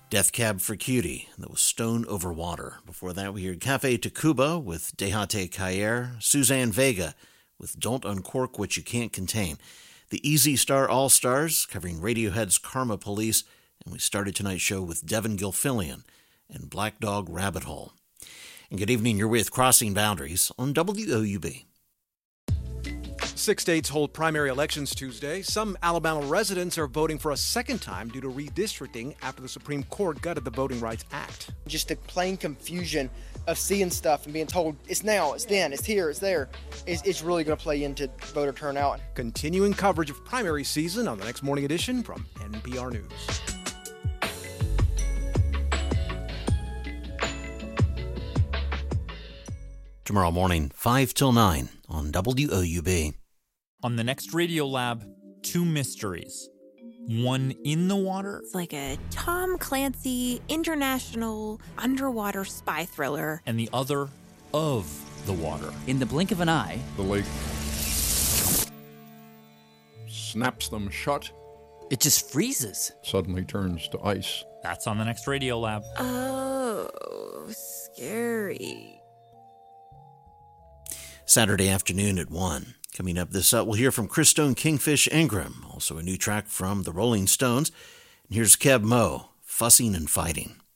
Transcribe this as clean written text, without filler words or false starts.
Death Cab for Cutie, that was Stone Over Water. Before that, we heard Cafe Tacuba with Dejate Caer, Suzanne Vega with Don't Uncork What You Can't Contain, the Easy Star All-Stars covering Radiohead's Karma Police, and we started tonight's show with Devin Gilfillian and Black Dog Rabbit Hole. And good evening, you're with Crossing Boundaries on WOUB. 6 states hold primary elections Tuesday. Some Alabama residents are voting for a second time due to redistricting after the Supreme Court gutted the Voting Rights Act. Just the plain confusion of seeing stuff and being told it's now, it's then, it's here, it's there, it's really going to play into voter turnout. Continuing coverage of primary season on the next morning edition from NPR News. Tomorrow morning, 5 till 9 on WOUB. On the next Radio Lab, 2 mysteries. One in the water. It's like a Tom Clancy international underwater spy thriller. And the other of the water. In the blink of an eye, the lake snaps them shut. It just freezes. Suddenly turns to ice. That's on the next Radio Lab. Oh, scary. Saturday afternoon at 1. Coming up we'll hear from Christone Kingfish Ingram, also a new track from the Rolling Stones. And here's Keb Mo, Fussing and Fighting.